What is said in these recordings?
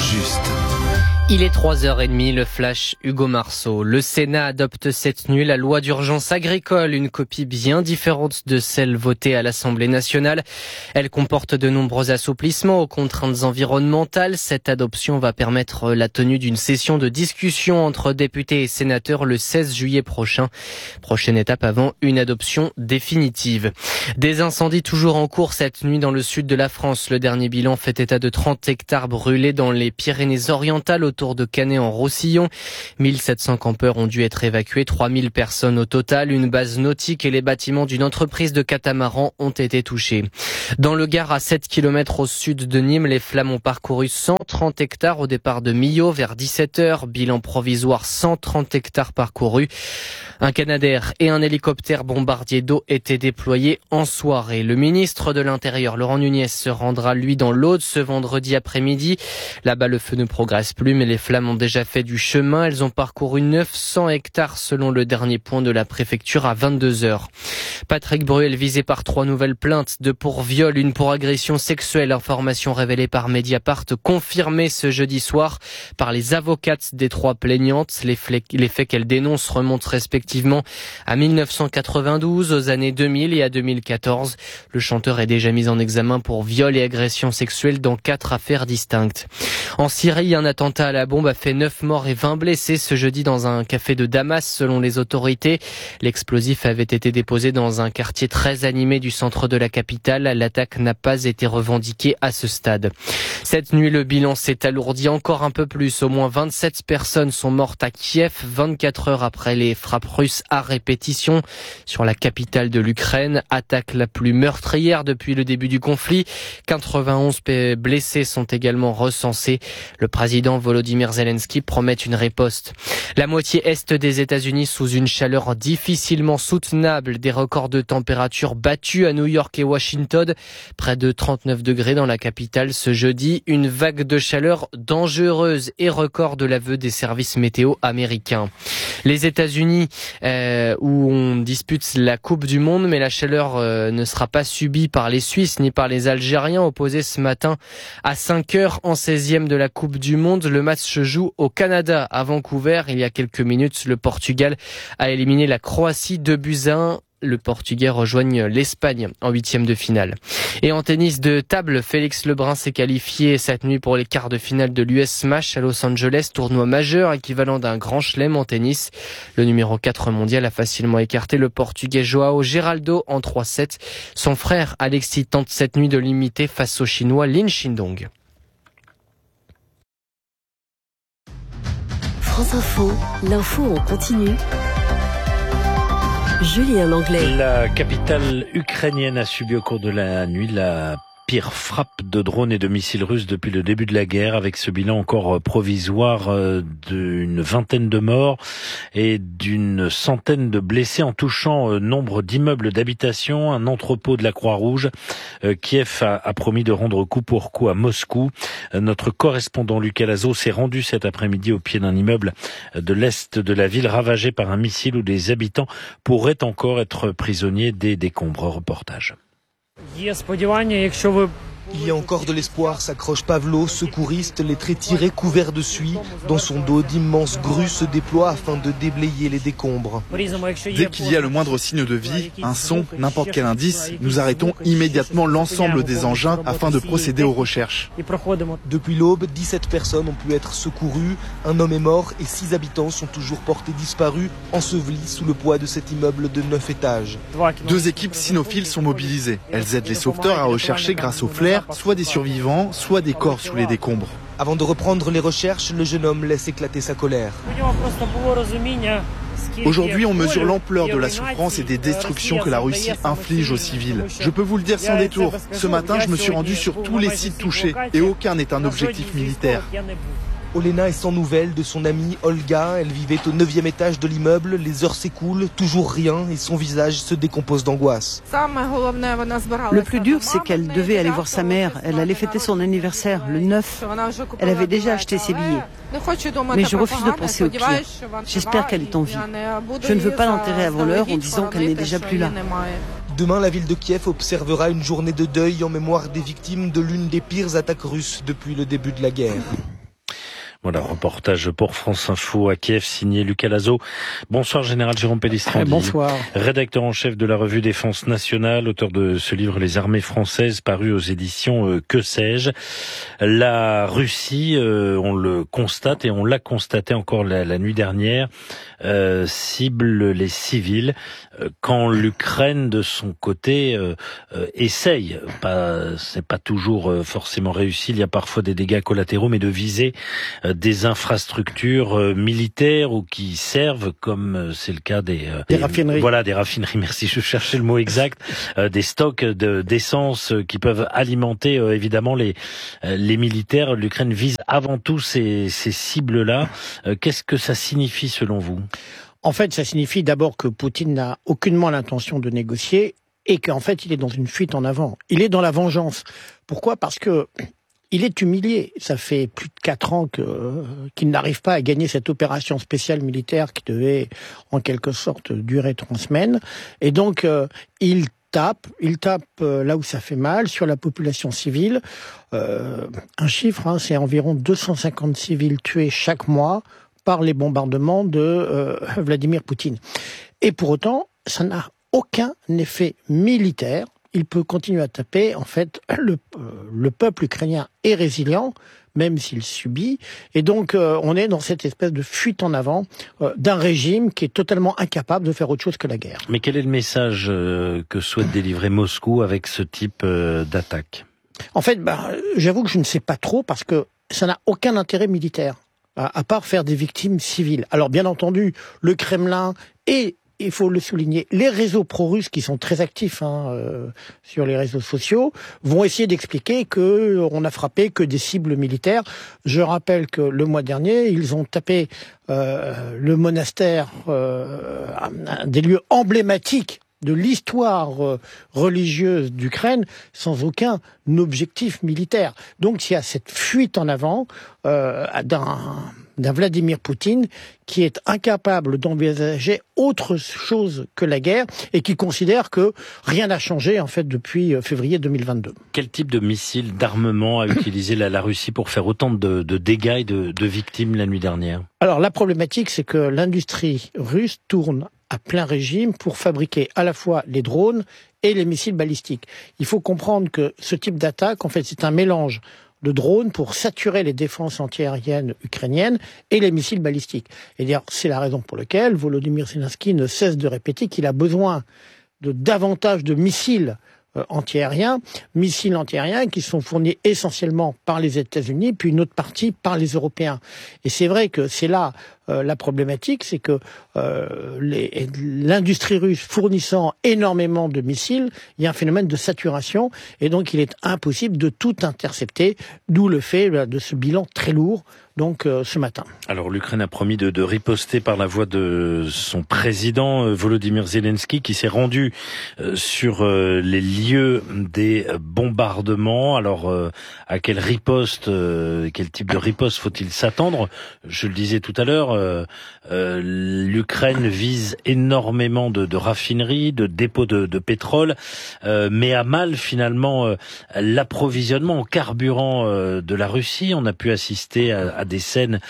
juste. Il est 3h30, le flash Hugo Marceau. Le Sénat adopte cette nuit la loi d'urgence agricole, une copie bien différente de celle votée à l'Assemblée nationale. Elle comporte de nombreux assouplissements aux contraintes environnementales. Cette adoption va permettre la tenue d'une session de discussion entre députés et sénateurs le 16 juillet prochain. Prochaine étape avant une adoption définitive. Des incendies toujours en cours cette nuit dans le sud de la France. Le dernier bilan fait état de 30 hectares brûlés dans les Pyrénées-Orientales autour de Canet en Roussillon. 1700 campeurs ont dû être évacués, 3000 personnes au total. Une base nautique et les bâtiments d'une entreprise de catamarans ont été touchés. Dans le Gard, à 7 km au sud de Nîmes, les flammes ont parcouru 130 hectares au départ de Millau vers 17h. Bilan provisoire, 130 hectares parcourus. Un Canadair et un hélicoptère bombardier d'eau étaient déployés en soirée. Le ministre de l'Intérieur, Laurent Nunez, se rendra lui dans l'Aude ce vendredi après-midi. Là-bas, le feu ne progresse plus, mais les flammes ont déjà fait du chemin. Elles ont parcouru 900 hectares selon le dernier point de la préfecture à 22h. Patrick Bruel visé par 3 nouvelles plaintes, 2 pour viol, 1 pour agression sexuelle. Information révélée par Mediapart, confirmée ce jeudi soir par les avocates des 3 plaignantes. Les faits qu'elles dénoncent remontent respectivement à 1992, aux années 2000 et à 2014. Le chanteur est déjà mis en examen pour viol et agression sexuelle dans 4 affaires distinctes. En Syrie, un attentat à la bombe a fait 9 morts et 20 blessés ce jeudi dans un café de Damas, selon les autorités. L'explosif avait été déposé dans un quartier très animé du centre de la capitale. L'attaque n'a pas été revendiquée à ce stade. Cette nuit, le bilan s'est alourdi encore un peu plus. Au moins 27 personnes sont mortes à Kiev, 24 heures après les frappes russes à répétition sur la capitale de l'Ukraine. Attaque la plus meurtrière depuis le début du conflit. 91 blessés sont également recensés. Le président Volodymyr Zelensky promet une riposte. La moitié est des États-Unis sous une chaleur difficilement soutenable. Des records de température battus à New York et Washington. Près de 39 degrés dans la capitale ce jeudi. Une vague de chaleur dangereuse et record de l'aveu des services météo américains. Les États-Unis où on dispute la Coupe du Monde, mais la chaleur ne sera pas subie par les Suisses ni par les Algériens, opposés ce matin à 5h en 16e de la Coupe du Monde. Le match se joue au Canada, à Vancouver. Il y a quelques minutes, le Portugal a éliminé la Croatie 2-1. Le Portugais rejoigne l'Espagne en 8e de finale. Et en tennis de table, Félix Lebrun s'est qualifié cette nuit pour les quarts de finale de l'US Smash à Los Angeles, tournoi majeur équivalent d'un grand chelem en tennis. Le numéro 4 mondial a facilement écarté le Portugais Joao Geraldo en 3-7. Son frère Alexis tente cette nuit de l'imiter face au Chinois Lin Shindong. France Info, l'info en continu. Julien Langlais. La capitale ukrainienne a subi au cours de la nuit la pire frappe de drones et de missiles russes depuis le début de la guerre, avec ce bilan encore provisoire d'une vingtaine de morts et d'une centaine de blessés, en touchant nombre d'immeubles d'habitation, un entrepôt de la Croix-Rouge. Kiev a promis de rendre coup pour coup à Moscou. Notre correspondant Lucas Lazo s'est rendu cet après-midi au pied d'un immeuble de l'est de la ville ravagé par un missile où des habitants pourraient encore être prisonniers des décombres. Reportage. Il y a encore de l'espoir, s'accroche Pavlo, secouriste, les traits tirés couverts de suie. Dans son dos, d'immenses grues se déploient afin de déblayer les décombres. Dès qu'il y a le moindre signe de vie, un son, n'importe quel indice, nous arrêtons immédiatement l'ensemble des engins afin de procéder aux recherches. Depuis l'aube, 17 personnes ont pu être secourues. Un homme est mort et 6 habitants sont toujours portés disparus, ensevelis sous le poids de cet immeuble de 9 étages. 2 équipes cynophiles sont mobilisées. Elles aident les sauveteurs à rechercher grâce aux flares soit des survivants, soit des corps sous les décombres. Avant de reprendre les recherches, le jeune homme laisse éclater sa colère. Aujourd'hui, on mesure l'ampleur de la souffrance et des destructions que la Russie inflige aux civils. Je peux vous le dire sans détour, ce matin, je me suis rendu sur tous les sites touchés et aucun n'est un objectif militaire. Olena est sans nouvelles de son amie Olga. Elle vivait au 9e étage de l'immeuble. Les heures s'écoulent, toujours rien, et son visage se décompose d'angoisse. Le plus dur, c'est qu'elle devait aller voir sa mère. Elle allait fêter son anniversaire, le 9. Elle avait déjà acheté ses billets. Mais je refuse de penser au pire. J'espère qu'elle est en vie. Je ne veux pas l'enterrer avant l'heure en disant qu'elle n'est déjà plus là. Demain, la ville de Kiev observera une journée de deuil en mémoire des victimes de l'une des pires attaques russes depuis le début de la guerre. Voilà, reportage pour France Info à Kiev, signé Lucas Lazo. Bonsoir Général Jérôme Pellistrandi. Bonsoir. Rédacteur en chef de la revue Défense Nationale, auteur de ce livre Les armées françaises, paru aux éditions Que sais-je. La Russie, on le constate et on l'a constaté encore la nuit dernière, cible les civils quand l'Ukraine de son côté essaye, c'est pas toujours forcément réussi, il y a parfois des dégâts collatéraux, mais de viser des infrastructures militaires ou qui servent, comme c'est le cas des raffineries. Voilà, des raffineries, merci, je cherchais le mot exact, des stocks d'essence qui peuvent alimenter évidemment les militaires. L'Ukraine vise avant tout ces cibles-là. Qu'est-ce que ça signifie selon vous ? En fait, ça signifie d'abord que Poutine n'a aucunement l'intention de négocier et qu'en fait, il est dans une fuite en avant. Il est dans la vengeance. Pourquoi ? Parce que il est humilié. Ça fait plus de 4 ans qu'il n'arrive pas à gagner cette opération spéciale militaire qui devait, en quelque sorte, durer 3 semaines. Et donc, il tape là où ça fait mal, sur la population civile. Un chiffre, c'est environ 250 civils tués chaque mois par les bombardements de Vladimir Poutine. Et pour autant, ça n'a aucun effet militaire. Il peut continuer à taper. En fait, le peuple ukrainien est résilient, même s'il subit. Et donc, on est dans cette espèce de fuite en avant d'un régime qui est totalement incapable de faire autre chose que la guerre. Mais quel est le message que souhaite délivrer Moscou avec ce type d'attaque ? En fait, j'avoue que je ne sais pas trop, parce que ça n'a aucun intérêt militaire, à part faire des victimes civiles. Alors, bien entendu, le Kremlin et, il faut le souligner, les réseaux pro-russes qui sont très actifs sur les réseaux sociaux vont essayer d'expliquer que on n'a frappé que des cibles militaires. Je rappelle que le mois dernier, ils ont tapé le monastère, des lieux emblématiques de l'histoire religieuse d'Ukraine, sans aucun objectif militaire. Donc il y a cette fuite en avant d'un Vladimir Poutine qui est incapable d'envisager autre chose que la guerre et qui considère que rien n'a changé en fait depuis février 2022. Quel type de missile, d'armement a utilisé la Russie pour faire autant de dégâts et de victimes la nuit dernière ? Alors la problématique, c'est que l'industrie russe tourne à plein régime pour fabriquer à la fois les drones et les missiles balistiques. Il faut comprendre que ce type d'attaque, en fait, c'est un mélange de drones pour saturer les défenses antiaériennes ukrainiennes et les missiles balistiques. Et d'ailleurs, c'est la raison pour laquelle Volodymyr Zelensky ne cesse de répéter qu'il a besoin de davantage de missiles antiaériens qui sont fournis essentiellement par les États-Unis, puis une autre partie par les Européens. Et c'est vrai que c'est là la problématique, c'est que l'industrie russe fournissant énormément de missiles, il y a un phénomène de saturation, et donc il est impossible de tout intercepter, d'où le fait de ce bilan très lourd, donc ce matin. Alors l'Ukraine a promis de riposter par la voix de son président Volodymyr Zelensky, qui s'est rendu sur les lieux des bombardements. Alors à quelle riposte, quel type de riposte faut-il s'attendre ? Je le disais tout à l'heure, l'Ukraine vise énormément de raffineries, de dépôts de pétrole, mais a mal finalement l'approvisionnement en carburant de la Russie. On a pu assister à des scènes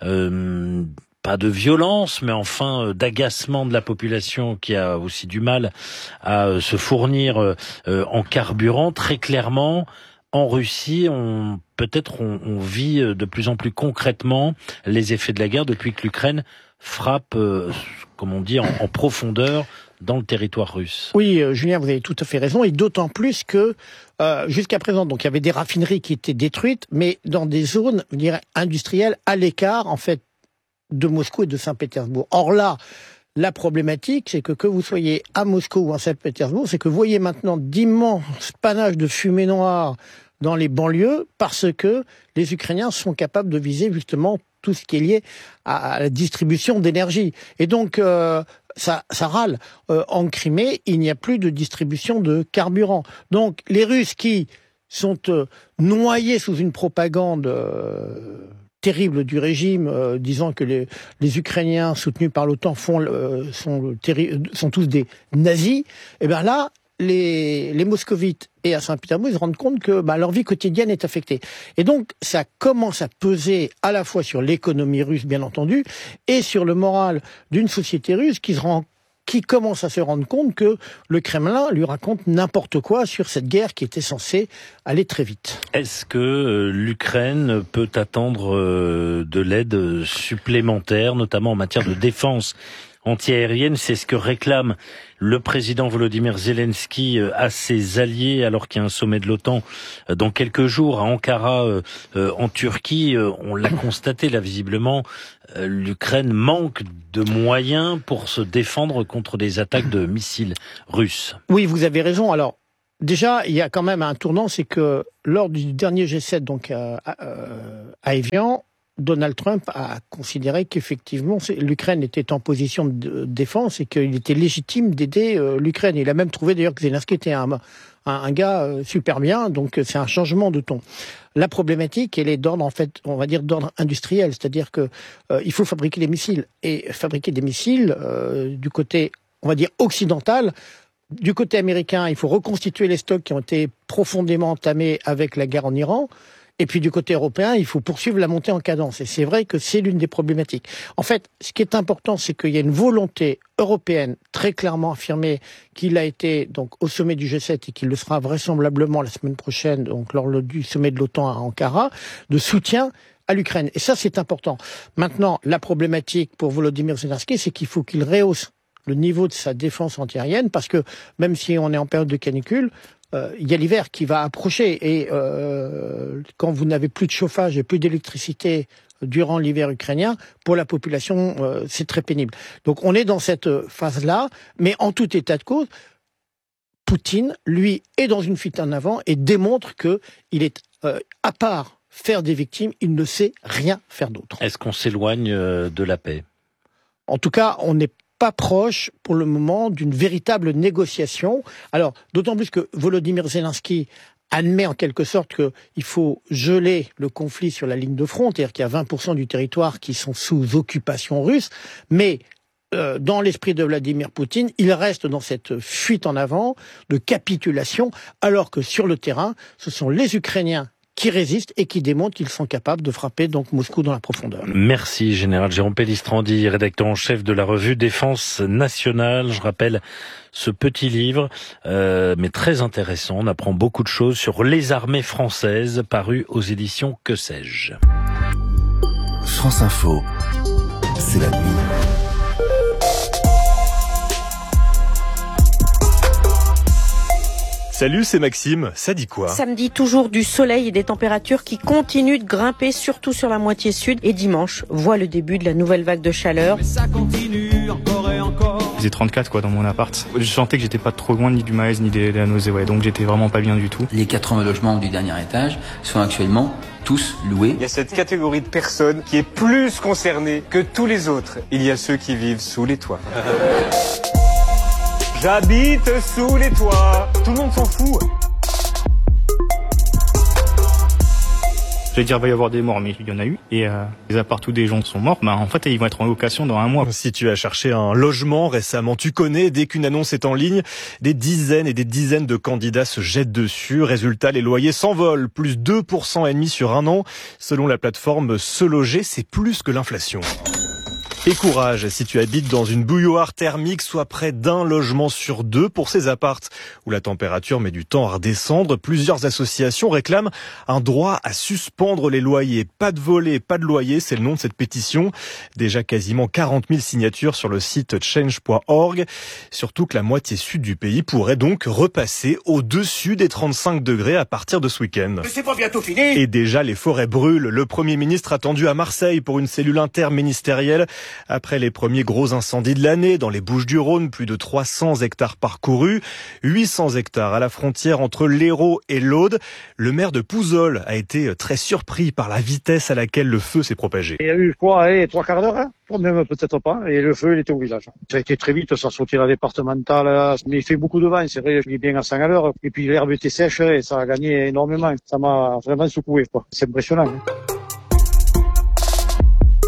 pas de violence, mais enfin d'agacement de la population qui a aussi du mal à se fournir en carburant. Très clairement, en Russie, on vit de plus en plus concrètement les effets de la guerre depuis que l'Ukraine frappe, comme on dit, en profondeur dans le territoire russe. Oui, Julien, vous avez tout à fait raison, et d'autant plus que jusqu'à présent, donc il y avait des raffineries qui étaient détruites, mais dans des zones, je dirais, industrielles à l'écart, en fait, de Moscou et de Saint-Pétersbourg. Or là, la problématique, c'est que vous soyez à Moscou ou à Saint-Pétersbourg, c'est que vous voyez maintenant d'immenses panaches de fumée noire dans les banlieues, parce que les Ukrainiens sont capables de viser justement tout ce qui est lié à la distribution d'énergie. Et donc, ça râle. En Crimée, il n'y a plus de distribution de carburant. Donc, les Russes qui sont noyés sous une propagande terrible du régime, disant que les Ukrainiens soutenus par l'OTAN sont tous des nazis, et bien là, les moscovites et à Saint-Pétersbourg, ils se rendent compte que leur vie quotidienne est affectée. Et donc, ça commence à peser à la fois sur l'économie russe, bien entendu, et sur le moral d'une société russe qui commence à se rendre compte que le Kremlin lui raconte n'importe quoi sur cette guerre qui était censée aller très vite. Est-ce que l'Ukraine peut attendre de l'aide supplémentaire, notamment en matière de défense antiaérienne? C'est ce que réclame le président Volodymyr Zelensky à ses alliés, alors qu'il y a un sommet de l'OTAN dans quelques jours à Ankara, en Turquie. On l'a constaté là, visiblement, l'Ukraine manque de moyens pour se défendre contre des attaques de missiles russes. Oui, vous avez raison. Alors, déjà, il y a quand même un tournant, c'est que lors du dernier G7, donc à Évian, Donald Trump a considéré qu'effectivement l'Ukraine était en position de défense et qu'il était légitime d'aider l'Ukraine. Il a même trouvé d'ailleurs que Zelensky était un gars super bien, donc c'est un changement de ton. La problématique, elle est d'ordre, en fait, on va dire d'ordre industriel, c'est-à-dire que il faut fabriquer des missiles. Et fabriquer des missiles du côté, on va dire, occidental. Du côté américain, il faut reconstituer les stocks qui ont été profondément entamés avec la guerre en Iran. Et puis du côté européen, il faut poursuivre la montée en cadence. Et c'est vrai que c'est l'une des problématiques. En fait, ce qui est important, c'est qu'il y a une volonté européenne très clairement affirmée qu'il a été donc au sommet du G7 et qu'il le sera vraisemblablement la semaine prochaine, donc lors du sommet de l'OTAN à Ankara, de soutien à l'Ukraine. Et ça, c'est important. Maintenant, la problématique pour Volodymyr Zelensky, c'est qu'il faut qu'il rehausse le niveau de sa défense antiaérienne, parce que même si on est en période de canicule, il y a l'hiver qui va approcher et quand vous n'avez plus de chauffage et plus d'électricité durant l'hiver ukrainien, pour la population, c'est très pénible. Donc on est dans cette phase-là, mais en tout état de cause, Poutine, lui, est dans une fuite en avant et démontre qu'il est, à part faire des victimes, il ne sait rien faire d'autre. Est-ce qu'on s'éloigne de la paix ? En tout cas, on n'est pas proche pour le moment d'une véritable négociation. Alors, d'autant plus que Volodymyr Zelensky admet en quelque sorte qu'il faut geler le conflit sur la ligne de front, c'est-à-dire qu'il y a 20% du territoire qui sont sous occupation russe, mais dans l'esprit de Vladimir Poutine, il reste dans cette fuite en avant de capitulation, alors que sur le terrain, ce sont les Ukrainiens qui résistent et qui démontrent qu'ils sont capables de frapper donc Moscou dans la profondeur. Merci, Général Jérôme Pellistrandi, rédacteur en chef de la revue Défense Nationale. Je rappelle ce petit livre, mais très intéressant. On apprend beaucoup de choses sur les armées françaises, paru aux éditions Que sais-je. France Info, c'est la nuit. Salut, c'est Maxime. Ça dit quoi ? Samedi, toujours du soleil et des températures qui continuent de grimper, surtout sur la moitié sud. Et dimanche, voit le début de la nouvelle vague de chaleur. Mais ça continue encore et encore. Il faisait 34 dans mon appart. Je sentais que j'étais pas trop loin ni du malaise ni de la nausée, donc j'étais vraiment pas bien du tout. Les 80 logements du dernier étage sont actuellement tous loués. Il y a cette catégorie de personnes qui est plus concernée que tous les autres. Il y a ceux qui vivent sous les toits. J'habite sous les toits. Tout le monde s'en fout. J'allais dire, il va y avoir des morts, mais il y en a eu. Et les apparts où des gens sont morts, en fait, ils vont être en location dans un mois. Si tu as cherché un logement récemment, tu connais, dès qu'une annonce est en ligne, des dizaines et des dizaines de candidats se jettent dessus. Résultat, les loyers s'envolent, plus 2,5% sur un an. Selon la plateforme Se Loger, c'est plus que l'inflation. Et courage, si tu habites dans une bouilloire thermique, soit près d'un logement sur deux pour ces appartes où la température met du temps à redescendre. Plusieurs associations réclament un droit à suspendre les loyers. Pas de volet, pas de loyer, c'est le nom de cette pétition. Déjà quasiment 40 000 signatures sur le site change.org. Surtout que la moitié sud du pays pourrait donc repasser au-dessus des 35 degrés à partir de ce week-end. C'est pas bientôt fini. Et déjà, les forêts brûlent. Le Premier ministre attendu à Marseille pour une cellule interministérielle. Après les premiers gros incendies de l'année, dans les Bouches-du-Rhône, plus de 300 hectares parcourus, 800 hectares à la frontière entre l'Hérault et l'Aude. Le maire de Pouzol a été très surpris par la vitesse à laquelle le feu s'est propagé. Il y a eu quoi, 3/4 d'heure, même peut-être pas, et le feu il était au village. Ça a été très vite, ça sautait la départementale, mais il fait beaucoup de vent, c'est vrai, je dis bien à 100 à l'heure, et puis l'herbe était sèche et ça a gagné énormément. Ça m'a vraiment secoué, quoi. C'est impressionnant.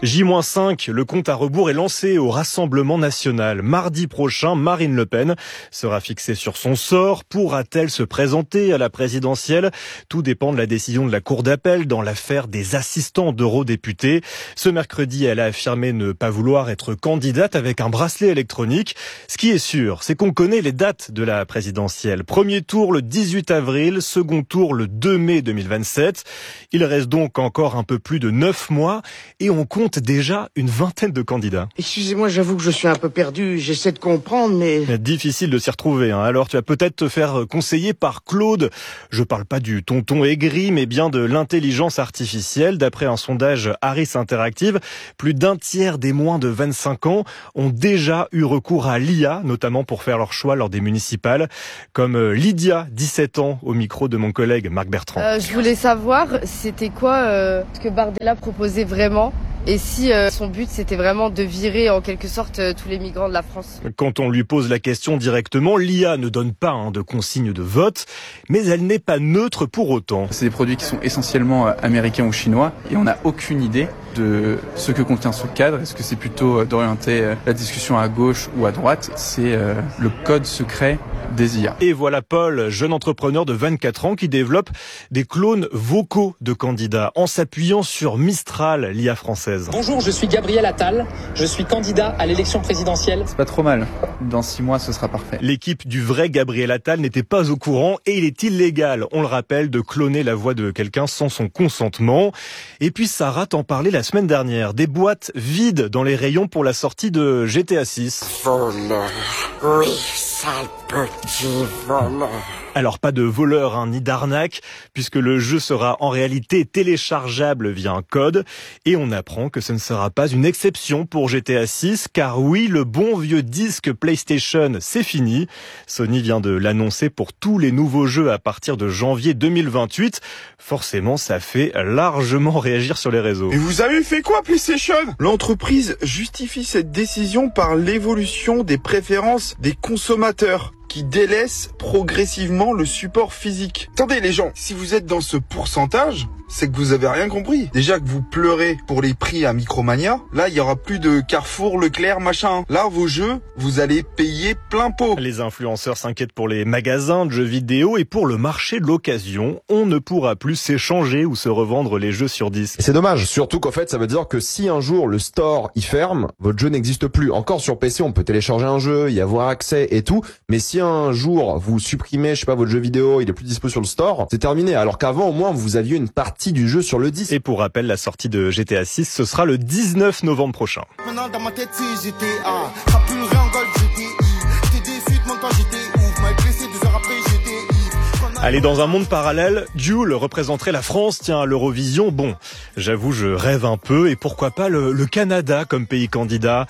J-5, le compte à rebours est lancé au Rassemblement national. Mardi prochain, Marine Le Pen sera fixée sur son sort. Pourra-t-elle se présenter à la présidentielle? Tout dépend de la décision de la Cour d'appel dans l'affaire des assistants d'eurodéputés. Ce mercredi, elle a affirmé ne pas vouloir être candidate avec un bracelet électronique. Ce qui est sûr, c'est qu'on connaît les dates de la présidentielle. Premier tour le 18 avril, second tour le 2 mai 2027. Il reste donc encore un peu plus de 9 mois et on compte déjà une vingtaine de candidats. Excusez-moi, j'avoue que je suis un peu perdu, j'essaie de comprendre, mais... Difficile de s'y retrouver, hein. Alors tu vas peut-être te faire conseiller par Claude. Je parle pas du tonton aigri, mais bien de l'intelligence artificielle. D'après un sondage Harris Interactive, plus d'un tiers des moins de 25 ans ont déjà eu recours à l'IA, notamment pour faire leur choix lors des municipales, comme Lydia, 17 ans, au micro de mon collègue Marc Bertrand. Je voulais savoir, c'était quoi ce que Bardella proposait vraiment et si son but c'était vraiment de virer en quelque sorte tous les migrants de la France. Quand on lui pose la question directement, l'IA ne donne pas de consigne de vote, mais elle n'est pas neutre pour autant. C'est des produits qui sont essentiellement américains ou chinois et on n'a aucune idée de ce que contient ce cadre. Est-ce que c'est plutôt d'orienter la discussion à gauche ou à droite? C'est le code secret des IA. Et voilà Paul, jeune entrepreneur de 24 ans qui développe des clones vocaux de candidats en s'appuyant sur Mistral, l'IA française. Bonjour, je suis Gabriel Attal, je suis candidat à l'élection présidentielle. C'est pas trop mal, dans 6 mois ce sera parfait. L'équipe du vrai Gabriel Attal n'était pas au courant et il est illégal, on le rappelle, de cloner la voix de quelqu'un sans son consentement. Et puis Sarah t'en parlait la semaine dernière, des boîtes vides dans les rayons pour la sortie de GTA 6. Voleur, oui, sale petit voleur. Alors pas de voleur ni d'arnaque, puisque le jeu sera en réalité téléchargeable via un code. Et on apprend que ce ne sera pas une exception pour GTA 6, car oui, le bon vieux disque PlayStation, c'est fini. Sony vient de l'annoncer pour tous les nouveaux jeux à partir de janvier 2028. Forcément, ça fait largement réagir sur les réseaux. Et vous avez fait quoi, PlayStation? L'entreprise justifie cette décision par l'évolution des préférences des consommateurs, qui délaisse progressivement le support physique. Attendez les gens, si vous êtes dans ce pourcentage, c'est que vous avez rien compris. Déjà que vous pleurez pour les prix à Micromania, là il y aura plus de Carrefour, Leclerc, machin. Là vos jeux, vous allez payer plein pot. Les influenceurs s'inquiètent pour les magasins de jeux vidéo et pour le marché de l'occasion. On ne pourra plus s'échanger ou se revendre les jeux sur disque. C'est dommage, surtout qu'en fait ça veut dire que si un jour le store y ferme, votre jeu n'existe plus. Encore sur PC on peut télécharger un jeu, y avoir accès et tout, mais si un jour vous supprimez, je sais pas, votre jeu vidéo, il est plus dispo sur le store, c'est terminé. Alors qu'avant au moins vous aviez une partie du jeu sur le disque. Et pour rappel, la sortie de GTA 6, ce sera le 19 novembre prochain. Maintenant dans ma tête c'est GTA, ça pue le rien gold GTI. J'étais déçu de mon temps j'étais ouf, m'avait blessé 2 heures après j'étais ivre. Allez, dans un monde parallèle, Jul représenterait la France, tiens, à l'Eurovision. Bon, j'avoue, je rêve un peu, et pourquoi pas le Canada comme pays candidat.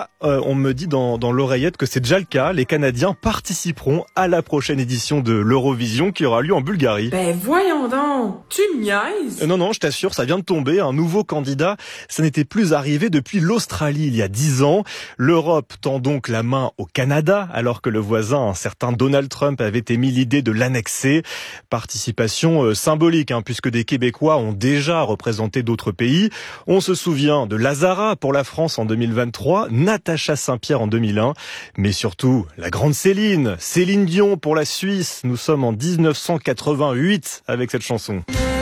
On me dit dans l'oreillette que c'est déjà le cas, les Canadiens participeront à la prochaine édition de l'Eurovision qui aura lieu en Bulgarie. Ben voyons donc, tu me niaises? Non, je t'assure, ça vient de tomber, un nouveau candidat, ça n'était plus arrivé depuis l'Australie il y a 10 ans. L'Europe tend donc la main au Canada, alors que le voisin, un certain Donald Trump, avait émis l'idée de l'annexer. Participation symbolique, puisque des Québécois ont déjà représenté d'autres pays. On se souvient de Lazara pour la France en 2023, Natacha Saint-Pierre en 2001, mais surtout la grande Céline Dion pour la Suisse. Nous sommes en 1988 avec cette chanson.